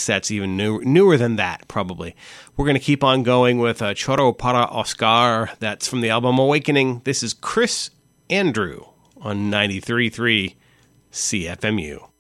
sets, even newer than that, probably. We're going to keep on going with Choro para Oscar. That's from the album Awakening. This is Chris Andrew on 93.3 CFMU.